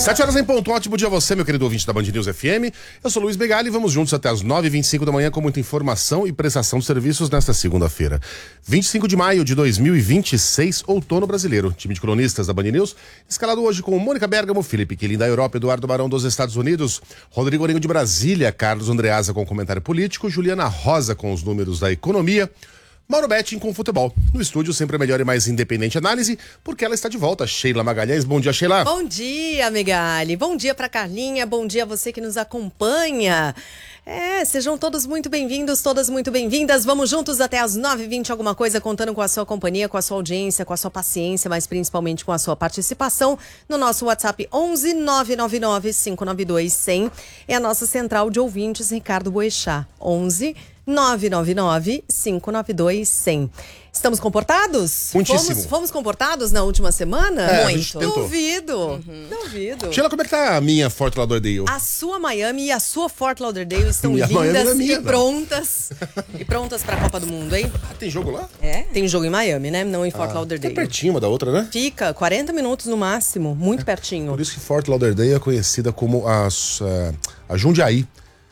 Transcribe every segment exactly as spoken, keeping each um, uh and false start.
Sete horas em ponto, ótimo dia a você, meu querido ouvinte da Band News F M. Eu sou Luiz Begali e vamos juntos até as nove e vinte e cinco da manhã com muita informação e prestação de serviços nesta segunda-feira. vinte e cinco de maio de dois mil e vinte e seis, outono brasileiro. Time de cronistas da Band News, escalado hoje com Mônica Bergamo, Felipe Quilin da Europa, Eduardo Barão dos Estados Unidos, Rodrigo Orengo de Brasília, Carlos Andreasa com comentário político, Juliana Rosa com os números da economia, Mauro Betting com futebol. No estúdio, sempre a melhor e mais independente análise, porque ela está de volta. Sheila Magalhães, bom dia, Sheila. Bom dia, Megali. Bom dia pra Carlinha, bom dia a você que nos acompanha. É, sejam todos muito bem-vindos, todas muito bem-vindas. Vamos juntos até as nove e vinte, alguma coisa, contando com a sua companhia, com a sua audiência, com a sua paciência, mas principalmente com a sua participação no nosso WhatsApp onze nove nove nove cinco nove dois cem. É a nossa central de ouvintes, Ricardo Boechat. onze nove nove nove cinco nove dois cem. Estamos comportados? Muitíssimo. Fomos, fomos comportados na última semana? É, Muito. Duvido. Uhum. Duvido. Sheila, como é que tá a minha Fort Lauderdale? A sua Miami e a sua Fort Lauderdale estão Minha lindas Miami não é minha, e não. prontas. E prontas pra Copa do Mundo, hein? Ah, tem jogo lá? É? Tem jogo em Miami, né? Não em Fort Ah, Lauderdale. tá pertinho uma da outra, né? Fica quarenta minutos no máximo, muito pertinho. Por isso que Fort Lauderdale é conhecida como a, a, a Jundiaí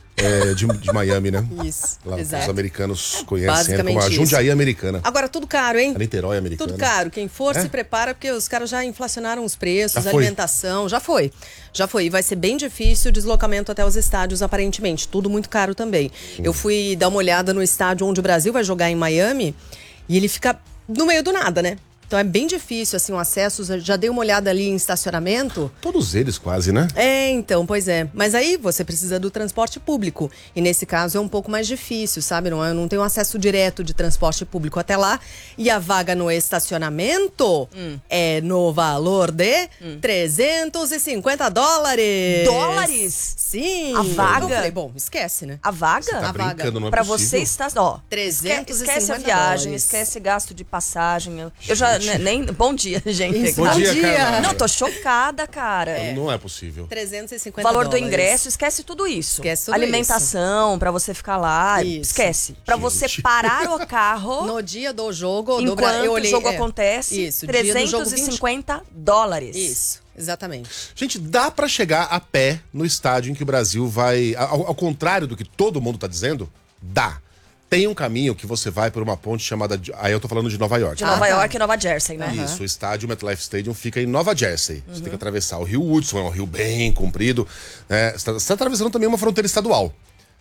é, de, de Miami, né? Isso, Lá, exato. os americanos conhecem Basicamente como a Jundiaí isso. americana. Agora, tudo caro, hein? A Niterói americana. Tudo caro. Quem for, É? se prepara, porque os caras já inflacionaram os preços, Já a foi. alimentação. Já foi. Já foi. E vai ser bem difícil o deslocamento até os estádios, aparentemente. Tudo muito caro também. Hum. Eu fui dar uma olhada no estádio onde o Brasil vai jogar em Miami e ele fica no meio do nada, né? Então é bem difícil, assim, o acesso. Já dei uma olhada ali em estacionamento. Todos eles quase, né? É, então, pois é. Mas aí você precisa do transporte público. E nesse caso é um pouco mais difícil, sabe? Não, eu não tenho acesso direto de transporte público até lá. E a vaga no estacionamento Hum. é no valor de hum. trezentos e cinquenta dólares. Dólares? Sim. A vaga? Eu falei, bom, esquece, né? A vaga? Você tá A vaga. brincando, não é Pra possível. você está, ó, trezentos e cinquenta esquece a viagem, dólares. esquece gasto de passagem. Eu, eu já ne- nem bom dia, gente. Isso, Bom bom dia, dia. Carla. Não, tô chocada, cara. Não é possível. trezentos e O cinquenta valor do dólares. ingresso, esquece tudo isso. Esquece tudo Alimentação, pra você ficar lá, Isso. esquece. Pra Gente. você parar o carro No dia do jogo, do Bra- enquanto eu o olhei, jogo é, acontece, Isso, dia do jogo trezentos e vinte. cinquenta dólares. Isso, exatamente. Gente, dá pra chegar a pé no estádio em que o Brasil vai... Ao, ao contrário do que todo mundo tá dizendo, dá. Tem um caminho que você vai por uma ponte chamada... Aí eu tô falando de Nova York. De Ah, Nova tá. York e Nova Jersey, né? Isso, o estádio MetLife Stadium fica em Nova Jersey. Você tem que atravessar o rio Hudson, é um rio bem comprido. Né? Você está atravessando também uma fronteira estadual.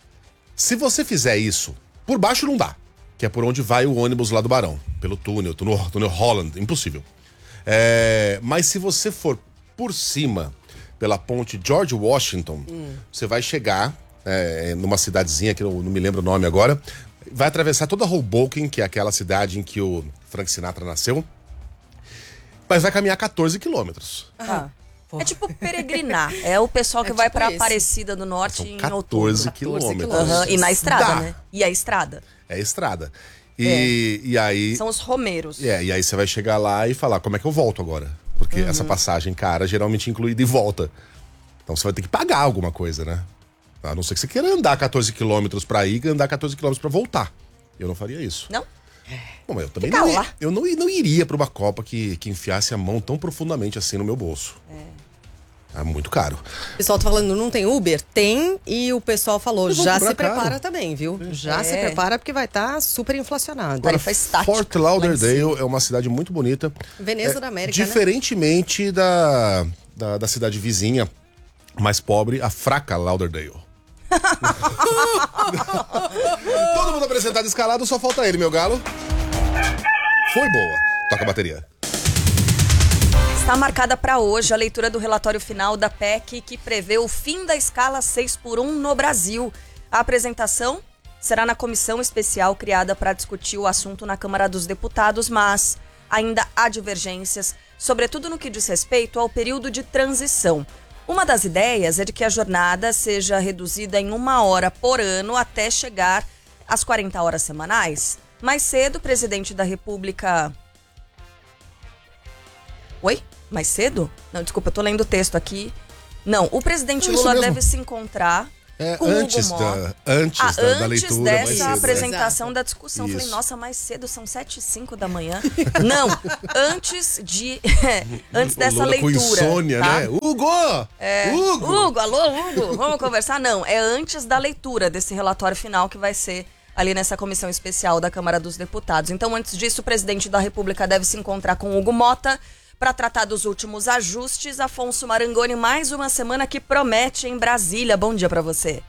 Se você fizer isso, por baixo não dá, que é por onde vai o ônibus lá do Barão. Pelo túnel, túnel, túnel Holland, impossível. É, mas se você for por cima, pela ponte George Washington, Hum. você vai chegar é, numa cidadezinha, que eu não me lembro o nome agora, vai atravessar toda Hoboken, que é aquela cidade em que o Frank Sinatra nasceu, mas vai caminhar quatorze quilômetros. Ah. Pô. É tipo peregrinar. É o pessoal que É vai tipo pra isso. Aparecida do Norte São em quatorze outubro. quilômetros. Aham, e na estrada, Dá. né? E a estrada. É estrada. E, e aí... São os romeiros. É, e aí você vai chegar lá e falar, como é que eu volto agora? Porque essa passagem cara geralmente inclui ida e volta. Então você vai ter que pagar alguma coisa, né? A não ser que você queira andar quatorze quilômetros pra ir e andar quatorze quilômetros pra voltar. Eu não faria isso. Não? Bom, mas eu também Fica não, lá. i- eu não, i- não iria pra uma Copa que, que enfiasse a mão tão profundamente assim no meu bolso. É, muito caro. O pessoal tá falando, não tem Uber? Tem, e o pessoal falou, Eles vão já cobrar se prepara caro. também, viu? Já É. se prepara porque vai estar super inflacionado. Tarifa estática. Fort Lauderdale é uma cidade muito bonita. Veneza É, da América, né? Diferentemente da, da, da cidade vizinha, mais pobre, a fraca Lauderdale. Todo mundo apresentado escalado, só falta ele, meu galo. Foi boa. Toca a bateria. Está marcada para hoje a leitura do relatório final da P E C que prevê o fim da escala seis por um no Brasil. A apresentação será na comissão especial criada para discutir o assunto na Câmara dos Deputados, mas ainda há divergências, sobretudo no que diz respeito ao período de transição. Uma das ideias é de que a jornada seja reduzida em uma hora por ano até chegar às quarenta horas semanais. Mais cedo, o presidente da República... Oi? Mais cedo? Não, desculpa, eu tô lendo o texto aqui. Não, o presidente É isso Lula mesmo. deve se encontrar É, com antes Hugo da, Mota. antes ah, da, antes da leitura. dessa mais cedo, apresentação né? da discussão. Isso. Falei, nossa, mais cedo, são sete e cinco da manhã. Não, antes de. antes dessa Lula leitura. com insônia, tá? né? Hugo! É, Hugo! Hugo, alô, Hugo, vamos conversar? Não, é antes da leitura desse relatório final que vai ser ali nessa comissão especial da Câmara dos Deputados. Então, antes disso, o presidente da República deve se encontrar com Hugo Mota para tratar dos últimos ajustes. Afonso Marangoni, mais uma semana que promete em Brasília. Bom dia para você.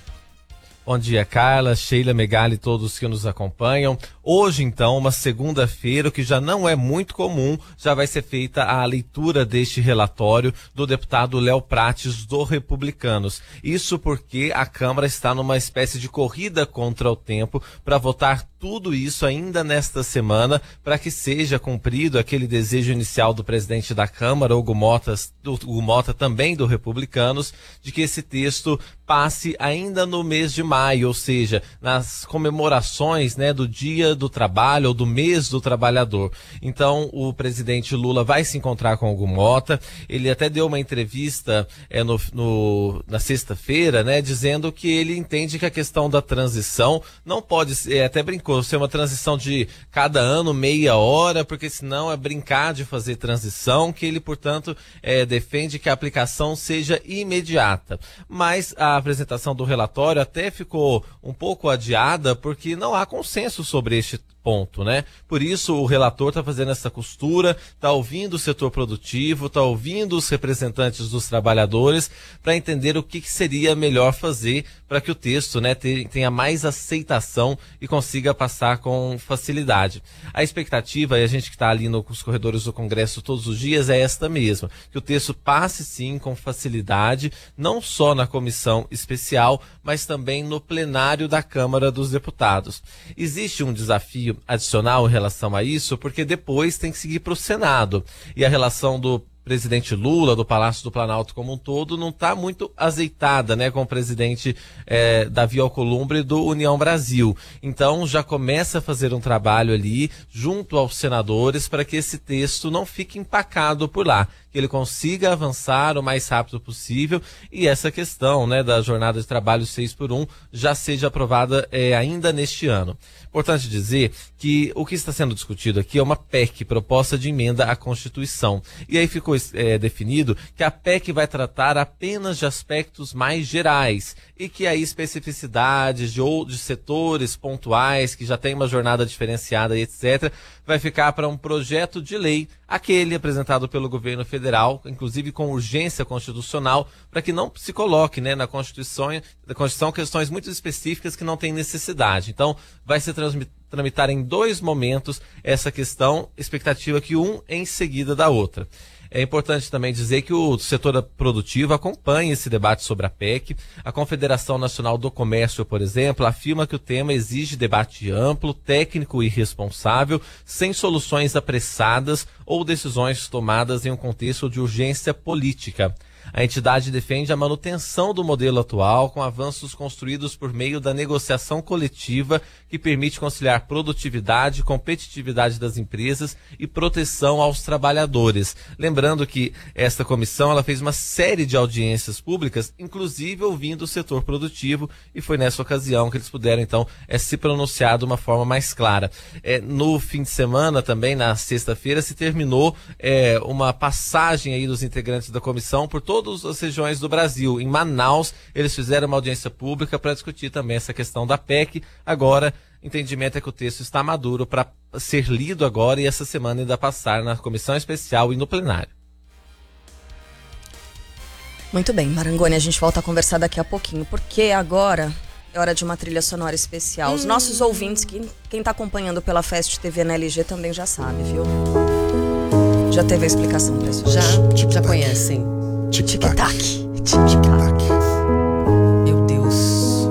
Bom dia, Carla, Sheila, Megali, todos que nos acompanham. Hoje, então, uma segunda-feira, o que já não é muito comum, já vai ser feita a leitura deste relatório do deputado Léo Prates, do Republicanos. Isso porque a Câmara está numa espécie de corrida contra o tempo para votar tudo isso ainda nesta semana, para que seja cumprido aquele desejo inicial do presidente da Câmara, Hugo Mota, do, Hugo Mota também do Republicanos, de que esse texto passe ainda no mês de maio, ou seja, nas comemorações, né, do Dia do Trabalho ou do Mês do Trabalhador. Então, o presidente Lula vai se encontrar com Hugo Mota. Ele até deu uma entrevista é, no, no, na sexta-feira, né, dizendo que ele entende que a questão da transição não pode ser, até brincou, ser uma transição de cada ano meia hora, porque senão é brincar de fazer transição, que ele, portanto, é, defende que a aplicação seja imediata. Mas a apresentação do relatório até ficou um pouco adiada, porque não há consenso sobre este ponto, né? Por isso o relator está fazendo essa costura, está ouvindo o setor produtivo, está ouvindo os representantes dos trabalhadores para entender o que, que seria melhor fazer para que o texto, né, tenha mais aceitação e consiga passar com facilidade. A expectativa, e a gente que está ali nos corredores do Congresso todos os dias, é esta mesma, que o texto passe sim com facilidade, não só na comissão especial, mas também no plenário da Câmara dos Deputados. Existe um desafio adicional em relação a isso, porque depois tem que seguir para o Senado. E a relação do presidente Lula, do Palácio do Planalto como um todo, não está muito azeitada, né, com o presidente eh, Davi Alcolumbre do União Brasil. Então já começa a fazer um trabalho ali junto aos senadores para que esse texto não fique empacado por lá, que ele consiga avançar o mais rápido possível e essa questão, né, da jornada de trabalho seis por um já seja aprovada eh, ainda neste ano. Importante dizer que o que está sendo discutido aqui é uma P E C, proposta de emenda à Constituição. E aí ficou é, definido que a P E C vai tratar apenas de aspectos mais gerais e que aí especificidades de, ou, de setores pontuais que já tem uma jornada diferenciada e etcétera vai ficar para um projeto de lei, aquele apresentado pelo governo federal, inclusive com urgência constitucional, para que não se coloque, né, na Constituição, na Constituição questões muito específicas que não têm necessidade. Então, vai se tramitar em dois momentos essa questão, expectativa que um em seguida da outra. É importante também dizer que o setor produtivo acompanha esse debate sobre a P E C. A Confederação Nacional do Comércio, por exemplo, afirma que o tema exige debate amplo, técnico e responsável, sem soluções apressadas ou decisões tomadas em um contexto de urgência política. A entidade defende a manutenção do modelo atual com avanços construídos por meio da negociação coletiva que permite conciliar produtividade, competitividade das empresas e proteção aos trabalhadores. Lembrando que esta comissão ela fez uma série de audiências públicas, inclusive ouvindo o setor produtivo, e foi nessa ocasião que eles puderam então é, se pronunciar de uma forma mais clara. É, no fim de semana também, na sexta-feira, se terminou é, uma passagem aí dos integrantes da comissão por todo todas as regiões do Brasil. Em Manaus, eles fizeram uma audiência pública para discutir também essa questão da P E C. Agora, o entendimento é que o texto está maduro para ser lido agora e essa semana ainda passar na comissão especial e no plenário. Muito bem, Marangoni, a gente volta a conversar daqui a pouquinho, porque agora é hora de uma trilha sonora especial. Os hum. nossos ouvintes, que, quem está acompanhando pela Fest T V na L G também já sabe, viu? Já teve a explicação para isso? Já, já conhecem. Tic-tac. Tic-tac. Meu Deus.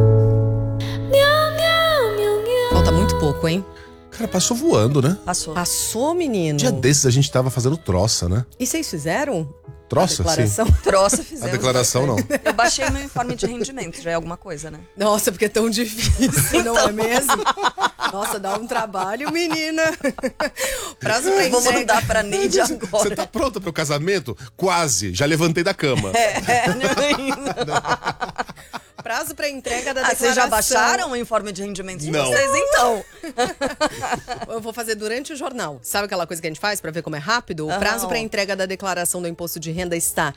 Falta muito pouco, hein? Cara, passou voando, né? Passou. Passou, menino. Dia desses a gente tava fazendo troça, né? E vocês fizeram? Troça, a declaração? sim. Troça fizemos. A declaração, não. Eu baixei meu informe de rendimento, já é alguma coisa, né? Nossa, porque é tão difícil, não é mesmo? Nossa, dá um trabalho, menina. Prazo pra Vou mandar pra Neide agora. Você tá pronta pro casamento? Quase. Já levantei da cama. É, não é isso. prazo para entrega da ah, declaração. vocês já baixaram o informe de rendimentos de Não. vocês, então? Eu vou fazer durante o jornal. Sabe aquela coisa que a gente faz para ver como é rápido? O prazo Aham. para entrega da declaração do imposto de renda está